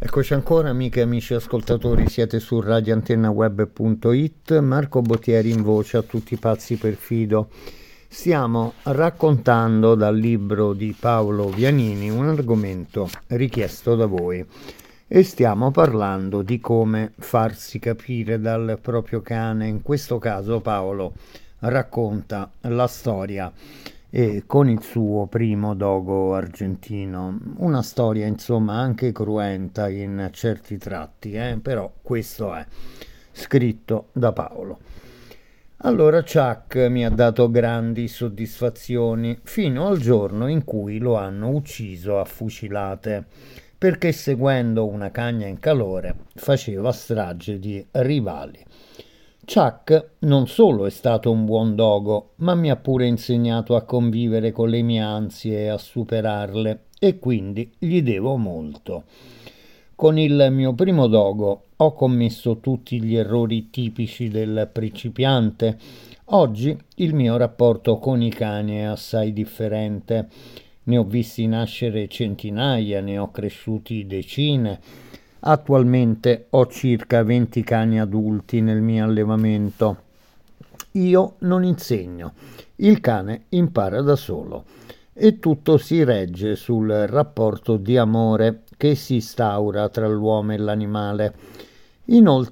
Eccoci ancora, amiche e amici ascoltatori, siete su radioantennaweb.it, Marco Bottieri in voce a tutti i pazzi per Fido. Stiamo raccontando dal libro di Paolo Vianini un argomento richiesto da voi e stiamo parlando di come farsi capire dal proprio cane. In questo caso Paolo racconta la storia e con il suo primo dogo argentino. Una storia insomma anche cruenta in certi tratti, però questo è scritto da Paolo. Allora Chuck mi ha dato grandi soddisfazioni fino al giorno in cui lo hanno ucciso a fucilate, perché seguendo una cagna in calore faceva strage di rivali. Chuck non solo è stato un buon dogo, ma mi ha pure insegnato a convivere con le mie ansie e a superarle, e quindi gli devo molto. Con il mio primo dogo ho commesso tutti gli errori tipici del principiante. Oggi il mio rapporto con i cani è assai differente. Ne ho visti nascere centinaia, ne ho cresciuti decine. Attualmente ho circa 20 cani adulti nel mio allevamento. Io non insegno, il cane impara da solo e tutto si regge sul rapporto di amore che si instaura tra l'uomo e l'animale. Inoltre